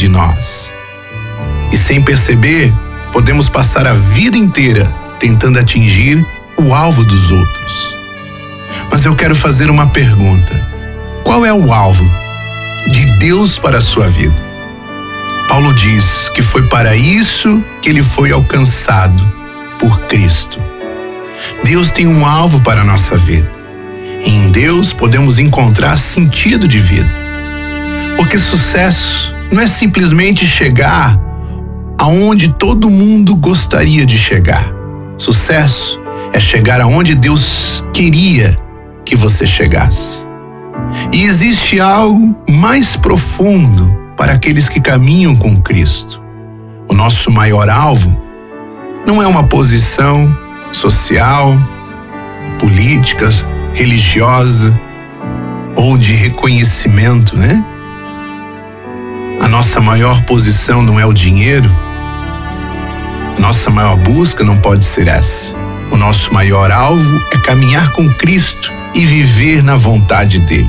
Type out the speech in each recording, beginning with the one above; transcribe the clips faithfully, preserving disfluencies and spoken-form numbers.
de nós. E sem perceber, podemos passar a vida inteira tentando atingir o alvo dos outros. Mas eu quero fazer uma pergunta. Qual é o alvo de Deus para a sua vida? Paulo diz que foi para isso que ele foi alcançado por Cristo. Deus tem um alvo para a nossa vida. E em Deus podemos encontrar sentido de vida. Porque sucesso não é simplesmente chegar aonde todo mundo gostaria de chegar. Sucesso é chegar aonde Deus queria que você chegasse. E existe algo mais profundo para aqueles que caminham com Cristo. O nosso maior alvo não é uma posição social, política, religiosa ou de reconhecimento, né? A nossa maior posição não é o dinheiro. A nossa maior busca não pode ser essa. O nosso maior alvo é caminhar com Cristo e viver na vontade dele.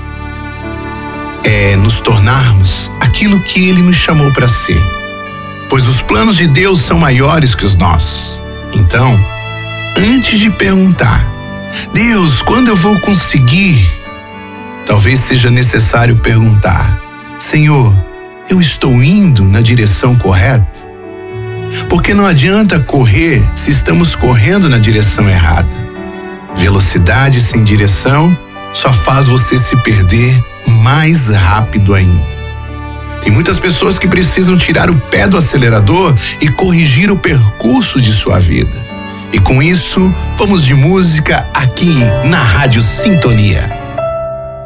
É nos tornarmos aquilo que ele nos chamou para ser. Pois os planos de Deus são maiores que os nossos. Então, antes de perguntar, Deus, quando eu vou conseguir? Talvez seja necessário perguntar, Senhor, eu estou indo na direção correta? Porque não adianta correr se estamos correndo na direção errada. Velocidade sem direção só faz você se perder mais rápido ainda. Tem muitas pessoas que precisam tirar o pé do acelerador e corrigir o percurso de sua vida. E com isso, vamos de música aqui na Rádio Sintonia.